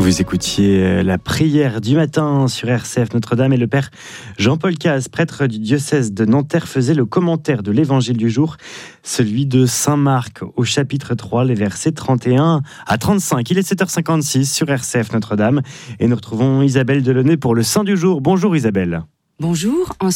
Vous écoutiez la prière du matin sur RCF Notre-Dame et le père Jean-Paul Caz, prêtre du diocèse de Nanterre, faisait le commentaire de l'évangile du jour, celui de Saint Marc au chapitre 3, les versets 31 à 35. Il est 7h56 sur RCF Notre-Dame et nous retrouvons Isabelle Delaunay pour le Saint du jour. Bonjour Isabelle. Bonjour.